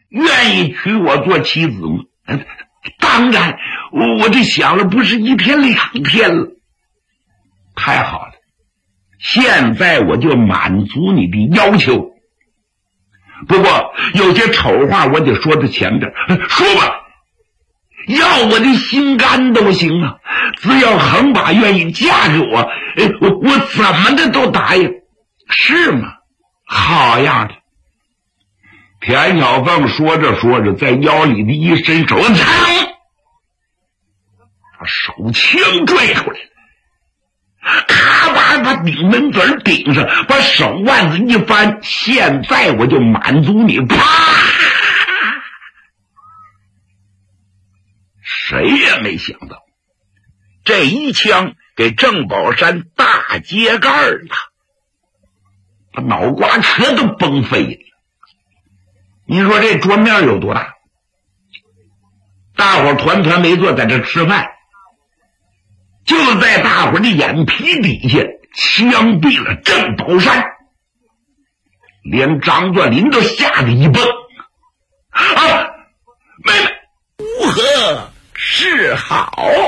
愿意娶我做妻子吗？当然，我这想了不是1天2天了。太好了，现在我就满足你的要求。不过有些丑话我得说在前边，说吧，要我的心肝都行啊，只要恒把愿意嫁给我，我怎么的都答应，是吗？好样的！田小凤说着说着，在腰里的一伸手，噌，把手枪拽出来了，咔吧把顶门嘴顶上，把手腕子一翻，现在我就满足你，啪！谁也没想到，这一枪给郑宝山大揭盖了，把脑瓜壳都崩飞了。你说这桌面有多大？大伙团团围坐在这吃饭，就在大伙的眼皮底下枪毙了郑宝山，连张作霖都吓得一蹦。啊，妹妹如何是好？